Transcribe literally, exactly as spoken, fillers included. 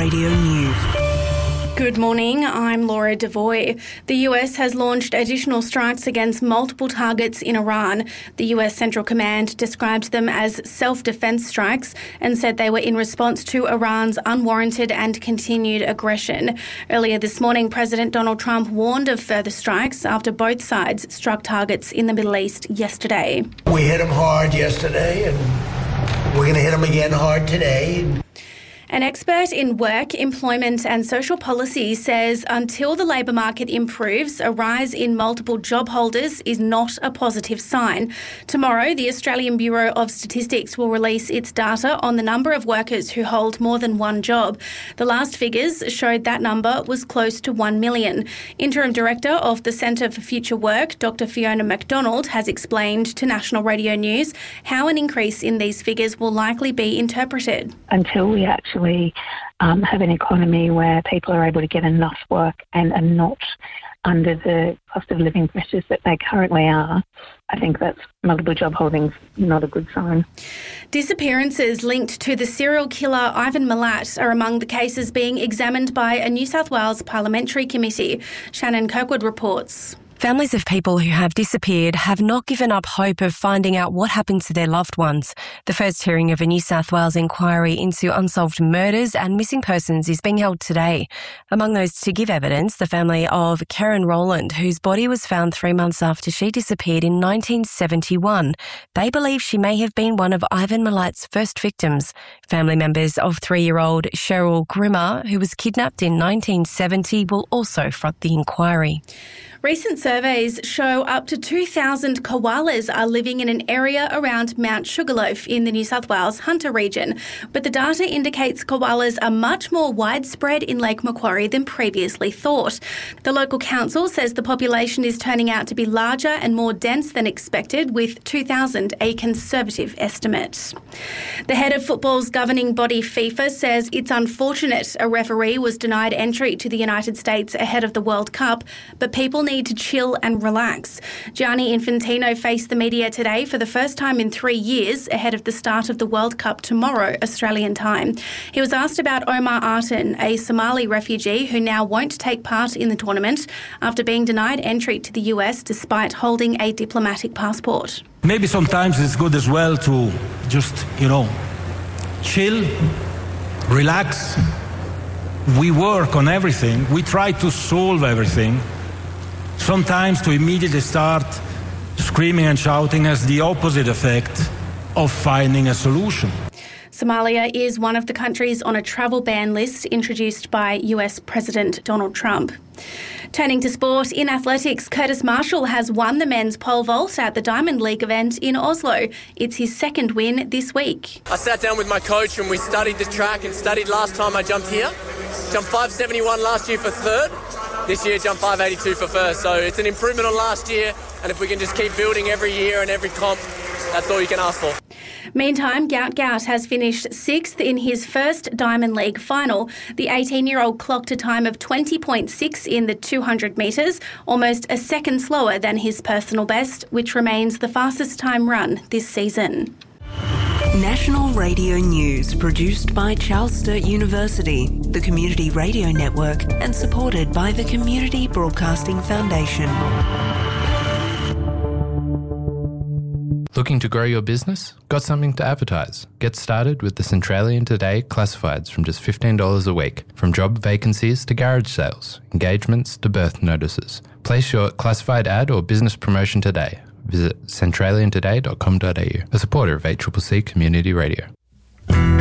Radio News. Good morning, I'm Laura Devoy. The U S has launched additional strikes against multiple targets in Iran. The U S Central Command described them as self-defense strikes and said they were in response to Iran's unwarranted and continued aggression. Earlier this morning, President Donald Trump warned of further strikes after both sides struck targets in the Middle East yesterday. We hit them hard yesterday and we're going to hit them again hard today. An expert in work, employment and social policy says until the labour market improves, a rise in multiple job holders is not a positive sign. Tomorrow, the Australian Bureau of Statistics will release its data on the number of workers who hold more than one job. The last figures showed that number was close to one million. Interim Director of the Centre for Future Work, Doctor Fiona McDonald, has explained to National Radio News how an increase in these figures will likely be interpreted. Until we actually We um, have an economy where people are able to get enough work and are not under the cost of living pressures that they currently are, I think that's multiple job holdings not a good sign. Disappearances linked to the serial killer Ivan Milat are among the cases being examined by a New South Wales parliamentary committee. Shannon Kirkwood reports. Families of people who have disappeared have not given up hope of finding out what happened to their loved ones. The first hearing of a New South Wales inquiry into unsolved murders and missing persons is being held today. Among those to give evidence, the family of Karen Rowland, whose body was found three months after she disappeared in nineteen seventy-one. They believe she may have been one of Ivan Milat's first victims. Family members of three-year-old Cheryl Grimmer, who was kidnapped in nineteen seventy, will also front the inquiry. Recent surveys show up to two thousand koalas are living in an area around Mount Sugarloaf in the New South Wales Hunter region, but the data indicates koalas are much more widespread in Lake Macquarie than previously thought. The local council says the population is turning out to be larger and more dense than expected, with two thousand a conservative estimate. The head of football's governing body FIFA says it's unfortunate a referee was denied entry to the United States ahead of the World Cup, but people need to chill and relax. Gianni Infantino faced the media today for the first time in three years ahead of the start of the World Cup tomorrow, Australian time. He was asked about Omar Artan, a Somali refugee who now won't take part in the tournament after being denied entry to the U S despite holding a diplomatic passport. Maybe sometimes it's good as well to just, you know, chill, relax. We work on everything. We try to solve everything. Sometimes to immediately start screaming and shouting has the opposite effect of finding a solution. Somalia is one of the countries on a travel ban list introduced by U S President Donald Trump. Turning to sport, in athletics, Curtis Marshall has won the men's pole vault at the Diamond League event in Oslo. It's his second win this week. I sat down with my coach and we studied the track and studied last time I jumped here. Jumped five seventy-one last year for third. This year, jump five eighty-two for first. So it's an improvement on last year. And if we can just keep building every year and every comp, that's all you can ask for. Meantime, Gout Gout has finished sixth in his first Diamond League final. The eighteen-year-old clocked a time of twenty point six in the two hundred metres, almost a second slower than his personal best, which remains the fastest time run this season. National Radio News, produced by Charles Sturt University, the Community Radio Network, and supported by the Community Broadcasting Foundation. Looking to grow your business? Got something to advertise? Get started with the Centralian Today Classifieds from just fifteen dollars a week. From job vacancies to garage sales, engagements to birth notices. Place your classified ad or business promotion today. Visit centralian today dot com dot a u, a supporter of A C C C Community Radio.